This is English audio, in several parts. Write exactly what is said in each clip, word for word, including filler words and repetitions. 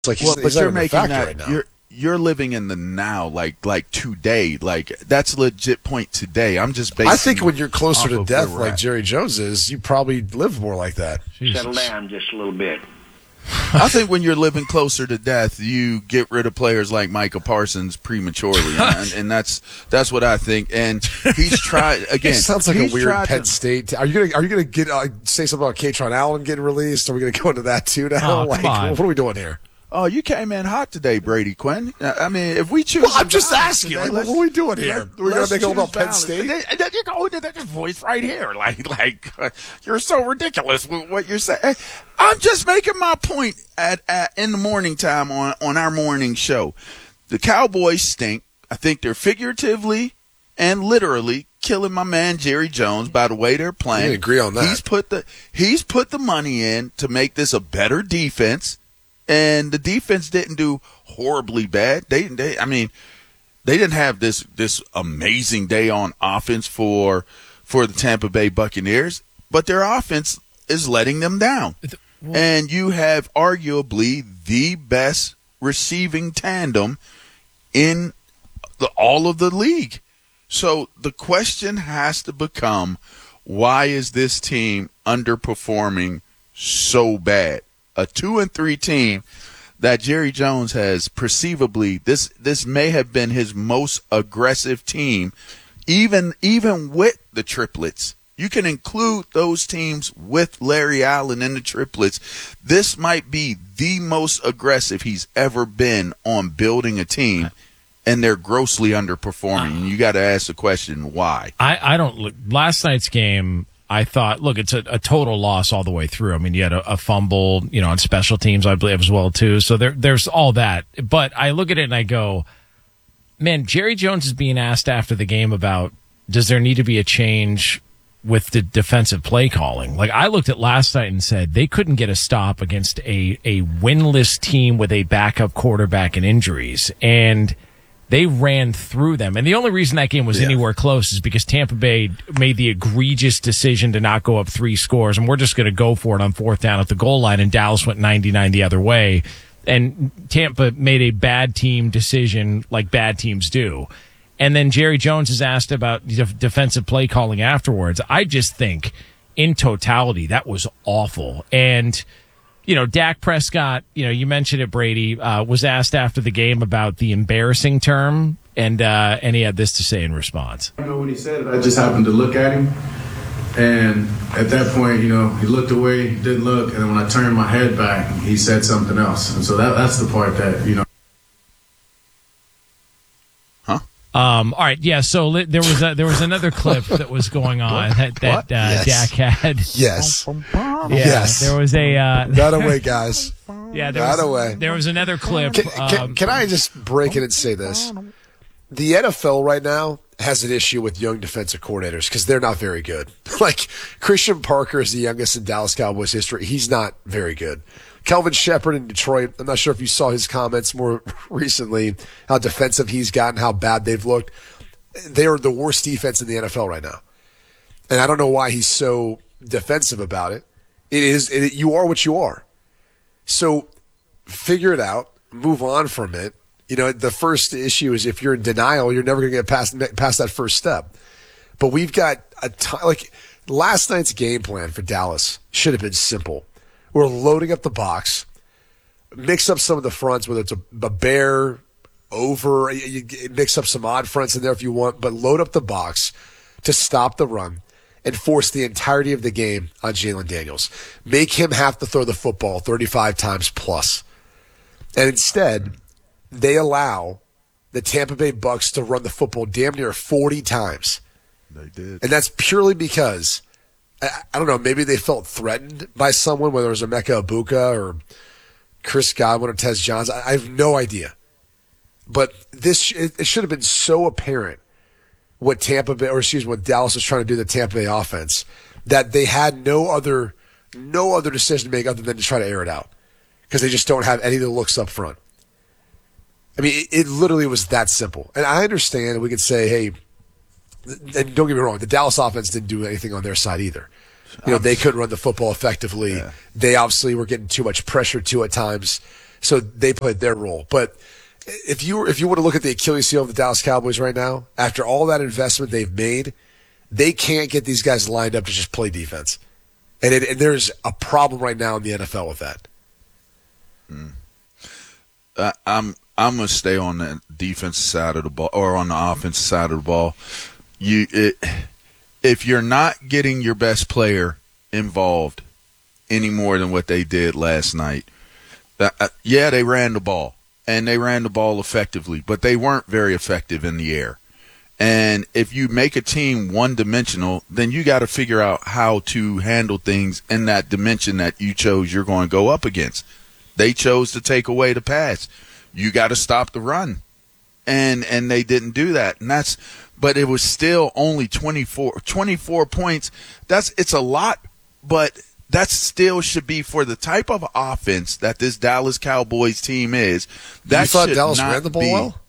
It's like he's, well, he's but not you're in the making factory that right now. you're you're living in the now, like like today, like that's a legit point today. I'm just basing. I think when you're closer to off of death, where we're like at. Jerry Jones is, you probably live more like that. Settle down just a little bit. I think when you're living closer to death, you get rid of players like Micah Parsons prematurely, and, and that's that's what I think. And he's tried again. It sounds like a he's weird tried Penn to- State. Are you gonna Are you gonna get uh, say something about Katron Allen getting released? Are we gonna go into that too now? Oh, like, come on. what are we doing here? Oh, you came in hot today, Brady Quinn. I mean, if we choose, Well, I'm just balance asking. today, Like, let's- what are we doing here? let- We're gonna let's make it all choose about Penn balance. State? And then, and then you go into that voice right here, like, like uh, you're so ridiculous with what you're saying. I'm just making my point at, at in the morning time on on our morning show. The Cowboys stink. I think they're figuratively and literally killing my man Jerry Jones by the way they're playing. We agree on that. He's put the he's put the money in to make this a better defense. And the defense didn't do horribly bad. They, they, I mean, they didn't have this this amazing day on offense for for the Tampa Bay Buccaneers, but their offense is letting them down. And you have arguably the best receiving tandem in the all of the league. So the question has to become, why is this team underperforming so bad? A two and three team that Jerry Jones has perceivably this this may have been his most aggressive team, even even with the triplets. You can include those teams with Larry Allen in the triplets. This might be the most aggressive he's ever been on building a team, and they're grossly underperforming. And you got to ask the question, why? I, I don't look. Last night's game, I thought, look, it's a, a total loss all the way through. I mean, you had a, a fumble, you know, on special teams, I believe, as well, too. So there, there's all that. But I look at it and I go, man, Jerry Jones is being asked after the game about, does there need to be a change with the defensive play calling? Like, I looked at last night and said they couldn't get a stop against a, a winless team with a backup quarterback and injuries. And they ran through them. And the only reason that game was Yeah. anywhere close is because Tampa Bay made the egregious decision to not go up three scores, and we're just going to go for it on fourth down at the goal line, and Dallas went ninety-nine the other way. And Tampa made a bad team decision like bad teams do. And then Jerry Jones is asked about def- defensive play calling afterwards. I just think in totality, that was awful. And you know, Dak Prescott, you know, you mentioned it, Brady, uh, was asked after the game about the embarrassing term, and uh, and he had this to say in response. I don't know when he said it. I just happened to look at him, and at that point, you know, he looked away, didn't look, and then when I turned my head back, he said something else. And so that, that's the part that, you know. Um, all right, yeah. So li- there was a, there was another clip that was going on that, that uh, Yes. Dak had. Yes. Yeah, Yes. there was a uh, That away, guys. yeah. There That was, away. there was another clip. Can, can, um, can I just break in and say this? The N F L right now has an issue with young defensive coordinators because they're not very good. Like, Christian Parker is the youngest in Dallas Cowboys history. He's not very good. Kelvin Shepard in Detroit, I'm not sure if you saw his comments more recently, how defensive he's gotten, how bad they've looked. They are the worst defense in the N F L right now. And I don't know why he's so defensive about it. It is, it, you are what you are. So figure it out, move on from it. You know, the first issue is if you're in denial, you're never going to get past, past that first step. But we've got a ton, like last night's game plan for Dallas should have been simple. We're loading up the box, mix up some of the fronts, whether it's a, a bear, over, you, you mix up some odd fronts in there if you want, but load up the box to stop the run and force the entirety of the game on Jalen Daniels. Make him have to throw the football thirty-five times plus. And instead, they allow the Tampa Bay Bucks to run the football damn near forty times. They did. And that's purely because, I, I don't know, maybe they felt threatened by someone, whether it was Emeka Ibuka or Chris Godwin or Tez Johns. I, I have no idea. But this, it, it should have been so apparent what Tampa Bay, or excuse me, what Dallas was trying to do to the Tampa Bay offense, that they had no other, no other decision to make other than to try to air it out. Because they just don't have any of the looks up front. I mean, it, it literally was that simple. And I understand we could say, hey, and don't get me wrong, the Dallas offense didn't do anything on their side either. You know, they couldn't run the football effectively. Yeah. They obviously were getting too much pressure too at times. So they played their role. But if you if you want to look at the Achilles heel of the Dallas Cowboys right now, after all that investment they've made, they can't get these guys lined up to just play defense. And, it, and there's a problem right now in the N F L with that. Mm. Uh, I'm I'm gonna stay on the defensive side of the ball or on the offensive side of the ball. You, it, if you're not getting your best player involved any more than what they did last night, uh, yeah, they ran the ball and they ran the ball effectively, but they weren't very effective in the air. And if you make a team one-dimensional, then you got to figure out how to handle things in that dimension that you chose you're going to go up against. They chose to take away the pass. You got to stop the run. And and they didn't do that. And that's but it was still only twenty-four, twenty-four points. That's it's a lot, but that still should be for the type of offense that this Dallas Cowboys team is. That you thought should Dallas not ran the ball be, well?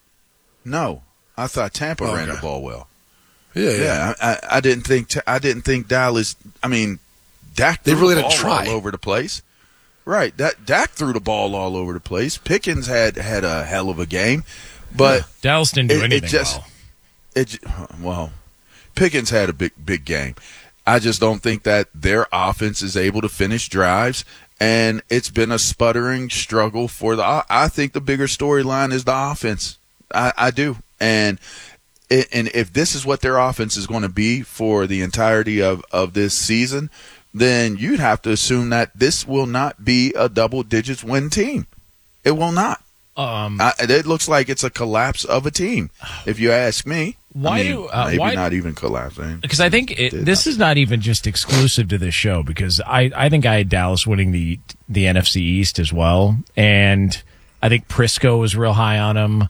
No. I thought Tampa okay. ran the ball well. Yeah, yeah. yeah I, I didn't think I didn't think Dallas. I mean, Dak they threw really the didn't ball try all over the place. Right, that Dak threw the ball all over the place. Pickens had had a hell of a game, but yeah. Dallas didn't do it, anything it just, well. It well, Pickens had a big big game. I just don't think that their offense is able to finish drives, and it's been a sputtering struggle for the. I think the bigger storyline is the offense. I, I do. And and if this is what their offense is going to be for the entirety of, of this season, then you'd have to assume that this will not be a double digits win team. It will not. Um, I, it looks like it's a collapse of a team, if you ask me. Why I mean, do uh, maybe why, not even collapsing? Because I think it, this is not even just exclusive to this show. Because I, I think I had Dallas winning the the N F C East as well, and I think Prisco was real high on him.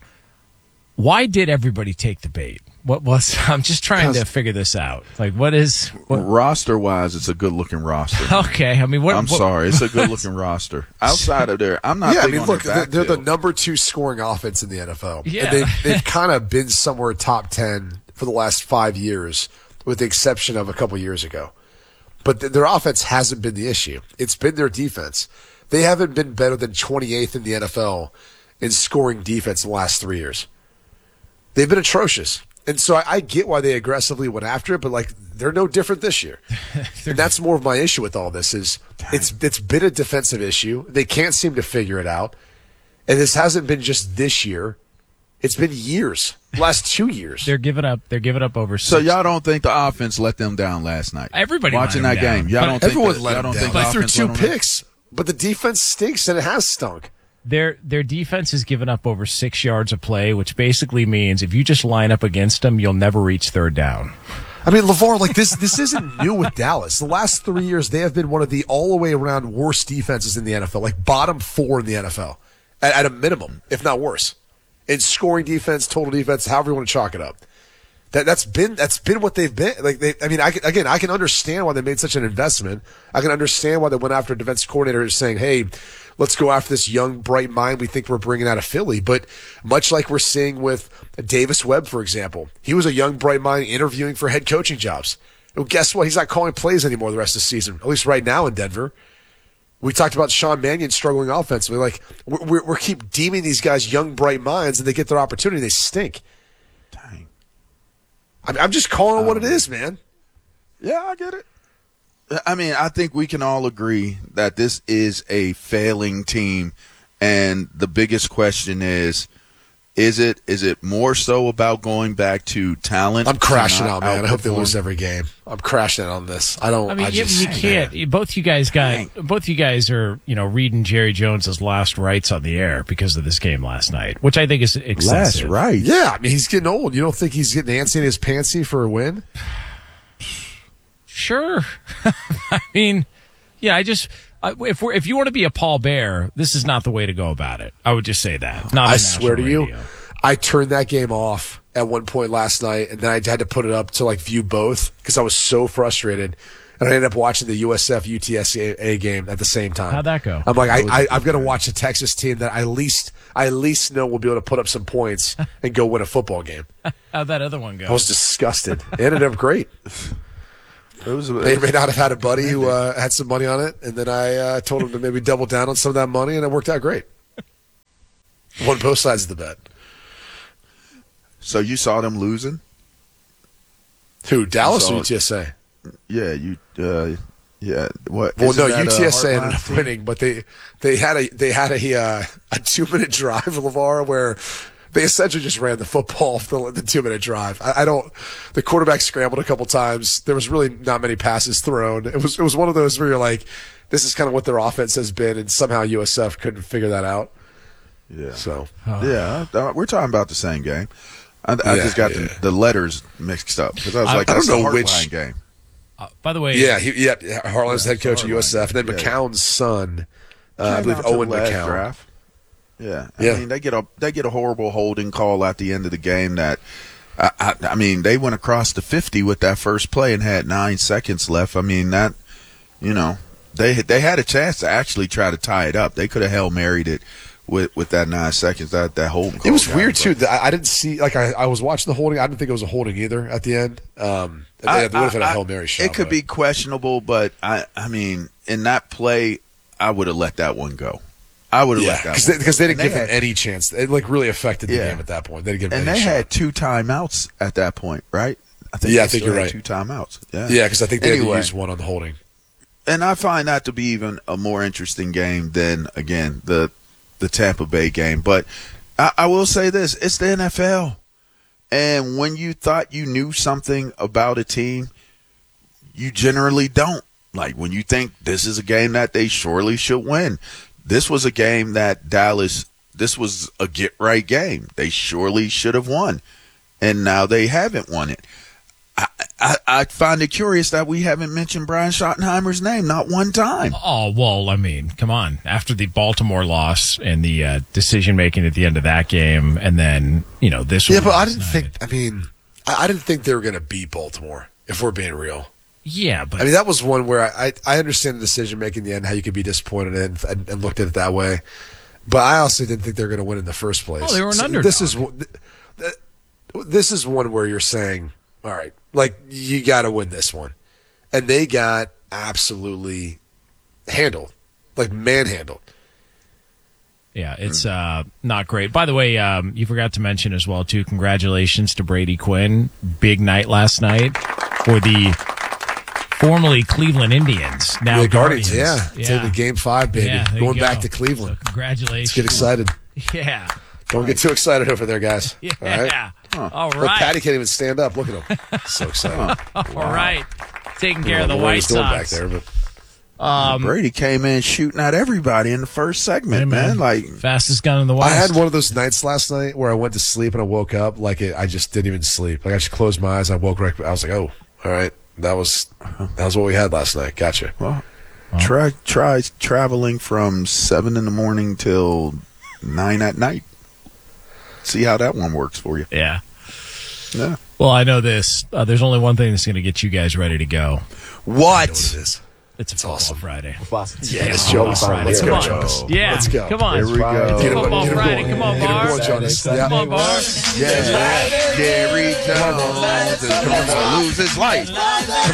Why did everybody take the bait? What was? I'm just trying to figure this out. Like, what is what, roster wise? It's a good looking roster. Okay, I mean, what, I'm what, sorry, it's a good looking roster. Outside of there, I'm not. Yeah, I big mean, on look, their they're the backfield. number two scoring offense in the N F L. Yeah. And they've, they've kind of been somewhere top ten for the last five years, with the exception of a couple years ago. But th- their offense hasn't been the issue. It's been their defense. They haven't been better than twenty-eighth in the N F L in scoring defense in the last three years. They've been atrocious. And so I, I get why they aggressively went after it, but like they're no different this year. And that's more of my issue with all this is it's it's been a defensive issue. They can't seem to figure it out. And this hasn't been just this year. It's been years. Last two years. They're giving up. They're giving up over. So six. y'all don't think the offense let them down last night? Everybody watching let that them down. game. Y'all But don't think Everyone that, let y'all them don't down. think the They threw offense two let them down? picks, but the defense stinks and it has stunk. Their their defense has given up over six yards a play, which basically means if you just line up against them, you'll never reach third down. I mean, LeVar, like this, this isn't new with Dallas. The last three years, they have been one of the all the way around worst defenses in the N F L, like bottom four in the N F L, at, at a minimum, if not worse, in scoring defense, total defense, however you want to chalk it up. That that's been that's been what they've been. Like they, I mean, I can, again, I can understand why they made such an investment. I can understand why they went after a defense coordinator saying, "Hey, let's go after this young, bright mind we think we're bringing out of Philly." But much like we're seeing with Davis Webb, for example, he was a young, bright mind interviewing for head coaching jobs. Well, guess what? He's not calling plays anymore the rest of the season, at least right now in Denver. We talked about Sean Mannion struggling offensively. Like we're, we're, we're keep deeming these guys young, bright minds, and they get their opportunity, they stink. Dang. I'm, I'm just calling it what it is, man. Yeah, I get it. I mean, I think we can all agree that this is a failing team, and the biggest question is, is it is it more so about going back to talent? I'm crashing to out, not man. I hope they outperform? lose every game. I'm crashing out on this. I don't. I mean, I you, just, you can't. You- Both you guys got. Both you guys are, you know, reading Jerry Jones's last rites on the air because of this game last night, which I think is Last excessive. right. Yeah, I mean, he's getting old. You don't think he's getting antsy in his pantsy for a win? Sure. I mean, yeah. I just uh, if we're if you want to be a Paul Bear, this is not the way to go about it. I would just say that. Not on I swear to national you, radio. I turned that game off at one point last night, and then I had to put it up to like view both because I was so frustrated. And I ended up watching the U S F U T S A game at the same time. How'd that go? I'm like, I, I, I'm going to watch a Texas team that I at least I at least know will be able to put up some points and go win a football game. How'd that other one go? I was disgusted. It ended up great. It was, May or may not have had a buddy who uh, had some money on it, and then I uh, told him to maybe double down on some of that money, and it worked out great. Won both sides of the bet. So you saw them losing? Who, Dallas saw or it. U T S A? Yeah, you. Uh, yeah, what? Well, isn't no, that U T S A a ended Heartline up team? winning, but they they had a they had a uh, a two minute drive, LeVar, where they essentially just ran the football for the, the two minute drive. I, I don't. The quarterback scrambled a couple times. There was really not many passes thrown. It was it was one of those where you're like, this is kind of what their offense has been, and somehow U S F couldn't figure that out. Yeah. So Yeah, uh, we're talking about the same game. I, I Yeah, just got yeah. the, the letters mixed up because I was I- like, I that's don't the know which- Heartline game. Uh, by the way, yeah, he, yeah, Harlan's Yeah, head coach at Harlan. U S F, and then Yeah. McCown's son, uh, I Came believe out to the Owen last McCown. draft. Yeah, I Yeah. mean they get a they get a horrible holding call at the end of the game. That I, I, I mean they went across the fifty with that first play and had nine seconds left. I mean that, you know, they they had a chance to actually try to tie it up. They could have Hail Married it with with that nine seconds. That that holding call. It was got weird it, too. but- that I, I didn't see like I, I was watching the holding. I didn't think it was a holding either at the end. Um, they, I- they would have had a I- Hail Mary shot. It could but- be questionable, but I I mean in that play, I would have let that one go. I would have yeah, let that because one they, 'cause they go. didn't And give had- them any chance. It like really affected the Yeah. game at that point. They didn't give them And any they shot. had two timeouts at that point, right? I think Yeah, they I think still you're had right. Two timeouts. Yeah, Yeah, because I think they had Anyway. to use one on the holding. and I find that to be even a more interesting game than again the the Tampa Bay game. But I, I will say this: it's the N F L, and when you thought you knew something about a team, you generally don't. Like when you think this is a game that they surely should win. This was a game that Dallas. This was a get right game. They surely should have won, and now they haven't won it. I, I, I find it curious that we haven't mentioned Brian Schottenheimer's name not one time. Oh, well, I mean, come on. After the Baltimore loss and the uh, decision making at the end of that game, and then, you know, this Yeah, one but I last didn't night. think. I mean, I, I didn't think they were going to beat Baltimore. If we're being real, Yeah, but I mean, that was one where I I, I understand the decision making in the end, how you could be disappointed in and, and looked at it that way. But I also didn't think they were going to win in the first place. Oh, they were an So underdog. This is one- th- th- this is one where you're saying, all right, like you got to win this one, and they got absolutely handled, like manhandled. yeah, it's uh, not great. By the way, um, you forgot to mention as well, too, congratulations to Brady Quinn. Big night last night for the formerly Cleveland Indians, now the Guardians, Guardians. yeah, taking game five, baby, Yeah, there you going back go. to Cleveland. So congratulations. Let's get excited. Yeah. Don't get too excited over there, guys. Yeah. All right. All Look, right. Patty can't even stand up. Look at him. So excited. All right. Taking care I of don't the know what White he's doing back Sox. there, but Um, Brady came in shooting at everybody in the first segment, Hey, man. Like, fastest gun in the I West. had one of those nights last night where I went to sleep and I woke up like it, I just didn't even sleep. Like I just closed my eyes. I woke right. I was like, oh, all right. That was that was what we had last night. Gotcha. well, try try traveling from seven in the morning till nine at night. See how that one works for you. Yeah. Yeah. Well, I know this. Uh, there's only one thing that's going to get you guys ready to go. I know What? what it is. It's a football awesome. Friday. Yeah, let's Football Jonas. Friday. Let's Come go, on. Jonas. Yeah. Let's go. Come on. Here we go. Get him, Football get him Friday. going. Come on, Get him Bar. going, Jonas. Yeah. Come on, Bar. Yeah. Jerry Jones is going to lose his life.